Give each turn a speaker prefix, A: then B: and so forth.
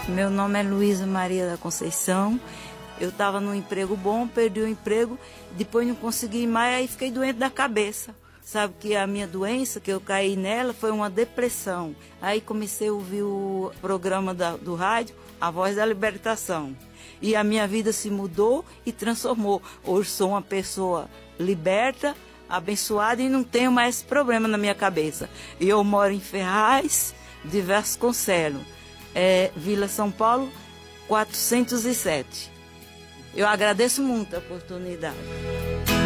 A: Meu nome é Luísa Maria da Conceição. Eu estava num emprego bom, perdi o emprego, depois não consegui mais, aí fiquei doente da cabeça. Sabe que a minha doença, que eu caí nela, foi uma depressão. Aí comecei a ouvir o programa do rádio, A Voz da Libertação. E a minha vida se mudou e transformou. Hoje sou uma pessoa liberta, abençoada e não tenho mais esse problema na minha cabeça. E eu moro em Ferraz, Diversos Conselhos, Vila São Paulo, 407. Eu agradeço muito a oportunidade.